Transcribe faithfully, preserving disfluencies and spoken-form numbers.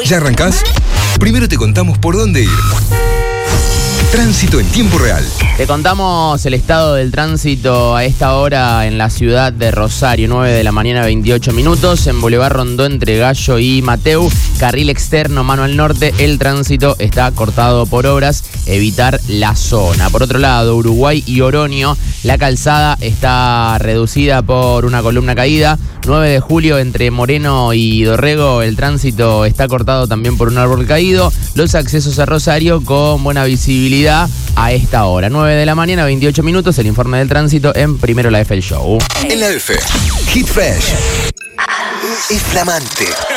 ¿Ya arrancás? Primero te contamos por dónde ir. Tránsito en tiempo real. Te contamos el estado del tránsito a esta hora en la ciudad de Rosario, nueve de la mañana, veintiocho minutos, en Boulevard Rondó entre Gallo y Mateu, carril externo, mano al norte, el tránsito está cortado por obras, evitar la zona. Por otro lado, Uruguay y Oroño, la calzada está reducida por una columna caída. nueve de julio entre Moreno y Dorrego, el tránsito está cortado también por un árbol caído. Los accesos a Rosario con buena visibilidad a esta hora. nueve de la mañana, veintiocho minutos, el informe del tránsito en Primero la F el Show. En la F, Hit Fresh. Es flamante.